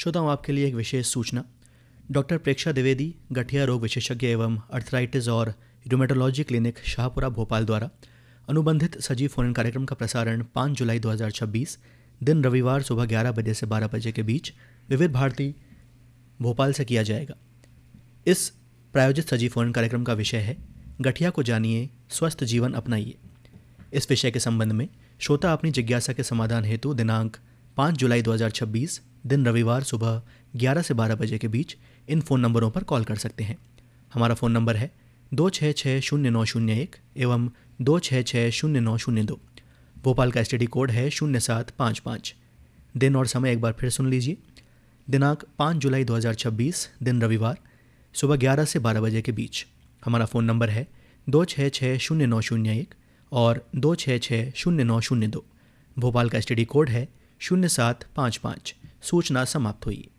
श्रोताओं, आपके लिए एक विशेष सूचना। डॉक्टर प्रेक्षा द्विवेदी, गठिया रोग विशेषज्ञ एवं अर्थराइटिस और रूमेटोलॉजी क्लिनिक, शाहपुरा, भोपाल द्वारा अनुबंधित सजीव फोन इन कार्यक्रम का प्रसारण 5 जुलाई 2026 दिन रविवार सुबह 11 बजे से 12 बजे के बीच विविध भारती भोपाल से किया जाएगा। इस प्रायोजित सजीव फोन इन कार्यक्रम का विषय है गठिया को जानिए, स्वस्थ जीवन अपनाइए। इस विषय के संबंध में श्रोता अपनी जिज्ञासा के समाधान हेतु दिनांक 5 जुलाई 2026 दिन रविवार सुबह 11 से 12 बजे के बीच इन फ़ोन नंबरों पर कॉल कर सकते हैं। हमारा फ़ोन नंबर है 26600901 एवं 26600902। भोपाल का STD कोड है 0755। दिन और समय एक बार फिर सुन लीजिए। दिनांक 5 जुलाई 2026 दिन रविवार सुबह 11 से 12 बजे के बीच। हमारा फ़ोन नंबर है 26600901 और 26600902। भोपाल का STD कोड है 0755। सूचना समाप्त हुई।